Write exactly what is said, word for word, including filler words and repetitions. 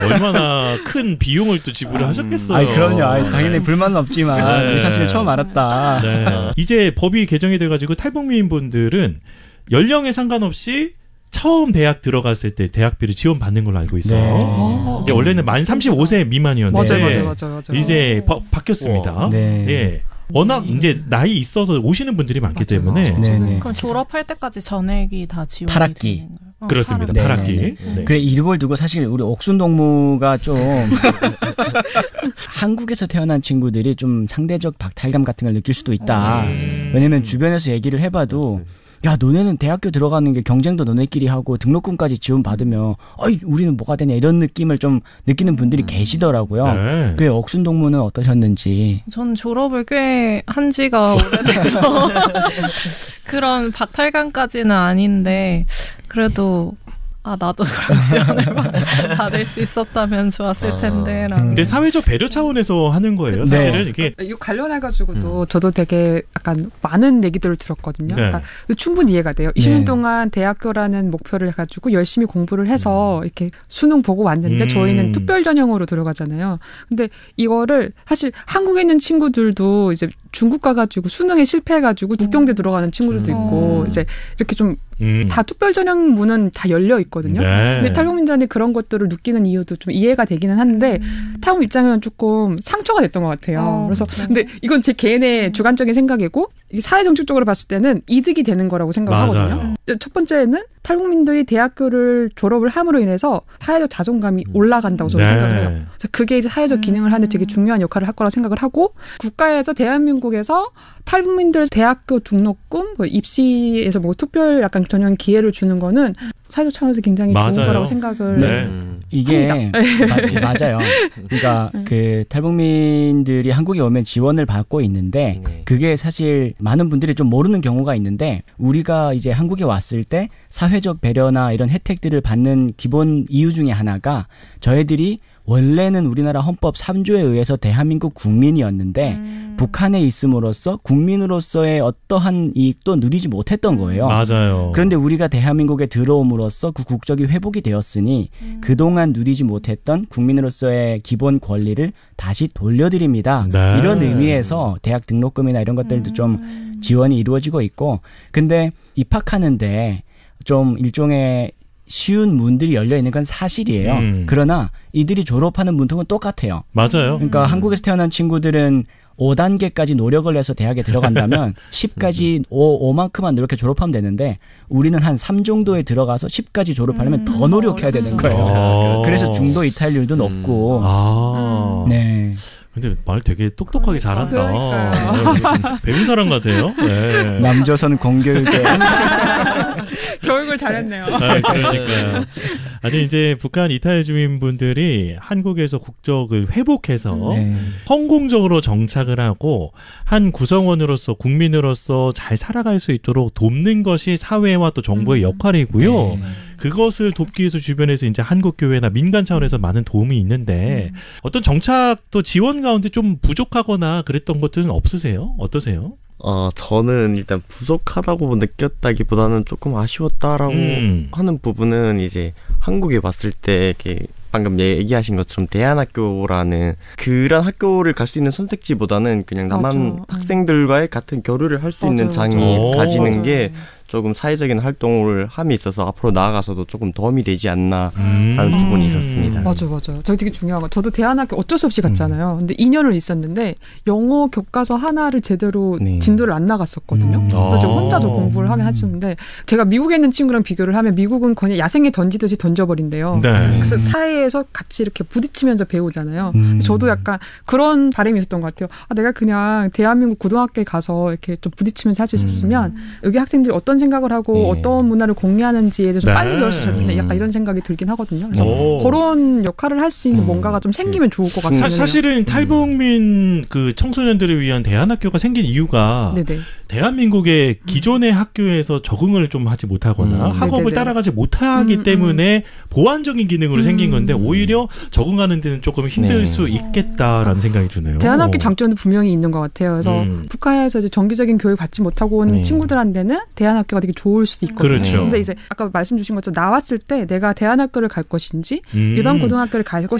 얼마나 큰 비용을 또 지불을 하셨겠어요. 아니, 그럼요. 아니, 당연히 불만은 없지만 네. 이 사실을 처음 알았다. 네. 이제 법이 개정이 돼가지고 탈북민분들은 연령에 상관없이 처음 대학 들어갔을 때 대학비를 지원받는 걸로 알고 있어요. 네. 아, 원래는 만 삼십오 세 미만이었는데 맞아요, 맞아요, 맞아요, 맞아요. 이제 바, 바뀌었습니다. 네. 예. 워낙 이제 나이 있어서 오시는 분들이 많기 맞아요, 때문에 맞아요. 네네. 그럼 졸업할 때까지 전액이 다 지원이 팔 학기. 되는 거예요? 어, 그렇습니다. 팔 학기. 네. 네. 그래 이걸 두고 사실 우리 옥순동무가 좀 한국에서 태어난 친구들이 좀 상대적 박탈감 같은 걸 느낄 수도 있다. 음. 왜냐면 주변에서 얘기를 해봐도 야 너네는 대학교 들어가는 게 경쟁도 너네끼리 하고 등록금까지 지원받으면 어이 우리는 뭐가 되냐 이런 느낌을 좀 느끼는 분들이 계시더라고요. 네. 그래 옥순동무는 어떠셨는지. 전 졸업을 꽤 한 지가 오래돼서 그런 박탈감까지는 아닌데 그래도 아 나도 그런 지원을 받을 수 있었다면 좋았을 텐데. 아. 근데 사회적 배려 차원에서 하는 거예요. 네. 사실은 이게 이 관련해가지고도 음. 저도 되게 약간 많은 얘기들을 들었거든요. 네. 그러니까 충분히 이해가 돼요. 이십 년 네. 동안 대학교라는 목표를 해가지고 열심히 공부를 해서 음. 이렇게 수능 보고 왔는데 음. 저희는 특별 전형으로 들어가잖아요. 근데 이거를 사실 한국에 있는 친구들도 이제 중국 가가지고 수능에 실패해가지고 국경대 들어가는 친구들도 있고 음. 이제 이렇게 좀 음. 다 특별 전형 문은 다 열려 있거든요. 네. 근데 탈북민들한테 그런 것들을 느끼는 이유도 좀 이해가 되기는 한데 음. 탈북 입장에는 조금 상처가 됐던 것 같아요. 어, 그래서 그렇죠. 근데 이건 제 개인의 음. 주관적인 생각이고 사회 정책적으로 봤을 때는 이득이 되는 거라고 생각하거든요. 첫 번째는 탈북민들이 대학교를 졸업을 함으로 인해서 사회적 자존감이 올라간다고 저는 네. 생각을 해요. 그게 이제 사회적 기능을 하는데 되게 중요한 역할을 할 거라고 생각을 하고 국가에서 대한민국에서 탈북민들 대학교 등록금, 뭐 입시에서 뭐 특별 약간 전형 기회를 주는 거는 사회적 차원에서 굉장히 맞아요. 좋은 거라고 생각을 네. 이게 마, 맞아요. 그러니까 그 탈북민들이 한국에 오면 지원을 받고 있는데 그게 사실 많은 분들이 좀 모르는 경우가 있는데 우리가 이제 한국에 왔을 때 사회적 배려나 이런 혜택들을 받는 기본 이유 중에 하나가 저희들이 원래는 우리나라 헌법 삼 조에 의해서 대한민국 국민이었는데 음. 북한에 있음으로써 국민으로서의 어떠한 이익도 누리지 못했던 거예요. 맞아요. 그런데 우리가 대한민국에 들어옴으로써 그 국적이 회복이 되었으니 음. 그동안 누리지 못했던 국민으로서의 기본 권리를 다시 돌려드립니다. 네. 이런 의미에서 대학 등록금이나 이런 것들도 음. 좀 지원이 이루어지고 있고 근데 입학하는데 좀 일종의 쉬운 문들이 열려있는 건 사실이에요. 음. 그러나 이들이 졸업하는 문턱은 똑같아요. 맞아요. 그러니까 음. 한국에서 태어난 친구들은 오 단계까지 노력을 해서 대학에 들어간다면 십까지 오, 오만큼만 노력해 졸업하면 되는데 우리는 한 삼 정도에 들어가서 십까지 졸업하려면 음. 더 노력해야 되는 거예요. 아. 그래서 중도 이탈률도 높고. 아. 네. 근데 말 되게 똑똑하게 그러니까. 잘한다. 배운 사람 같아요. 네. 남조선 공교육에 교육을 잘했네요. 아, 그러니까요. 아니 이제 북한 이탈 주민분들이 한국에서 국적을 회복해서 네. 성공적으로 정착을 하고 한 구성원으로서 국민으로서 잘 살아갈 수 있도록 돕는 것이 사회와 또 정부의 음. 역할이고요. 네. 그것을 돕기 위해서 주변에서 이제 한국교회나 민간 차원에서 많은 도움이 있는데 음. 어떤 정착도 지원 가운데 좀 부족하거나 그랬던 것들은 없으세요? 어떠세요? 어, 저는 일단 부족하다고 느꼈다기보다는 조금 아쉬웠다라고 음. 하는 부분은 이제 한국에 왔을 때 이렇게 방금 얘기하신 것처럼 대안학교라는 그런 학교를 갈 수 있는 선택지보다는 그냥 남한 맞아. 학생들과의 같은 교류를 할 수 있는 장이 오. 가지는 맞아. 게 조금 사회적인 활동을 함에 있어서 앞으로 나아가서도 조금 도움이 되지 않나 음. 하는 부분이 있었습니다. 맞아요. 맞아요. 저희 되게 중요한 거. 저도 대안학교 어쩔 수 없이 갔잖아요. 음. 근데 이 년을 있었는데 영어 교과서 하나를 제대로 네. 진도를 안 나갔었거든요. 음. 그래서 혼자 저 공부를 하긴 했었는데 제가 미국에 있는 친구랑 비교를 하면 미국은 그냥 야생에 던지듯이 던져버린대요. 네. 그래서 사회에서 같이 이렇게 부딪히면서 배우잖아요. 음. 저도 약간 그런 바람이 있었던 것 같아요. 아, 내가 그냥 대한민국 고등학교에 가서 이렇게 좀 부딪히면서 할 수 있었으면 음. 여기 학생들이 어떤 생각을 하고 네. 어떤 문화를 공유하는지에 대해서 네. 빨리 배울 수 있을 텐데 약간 이런 생각이 들긴 하거든요. 그래서 오. 그런 역할을 할 수 있는 음. 뭔가가 좀 생기면 좋을 것 같아요. 사실은 탈북민 그 청소년들을 위한 대안학교가 생긴 이유가 네네. 대한민국의 기존의 음. 학교에서 적응을 좀 하지 못하거나 음. 학업을 네네네. 따라가지 못하기 음, 때문에 음. 보완적인 기능으로 음. 생긴 건데 오히려 적응하는 데는 조금 힘들 네. 수 있겠다라는 생각이 드네요. 대안학교 장점도 분명히 있는 것 같아요. 그래서 음. 북한에서 이제 정기적인 교육 받지 못하고 온 네. 친구들한테는 대안학교 대학교가 되게 좋을 수도 있거든요. 그렇죠. 근데 이제 아까 말씀 주신 것처럼 나왔을 때 내가 대안학교를 갈 것인지 음. 일반 고등학교를 갈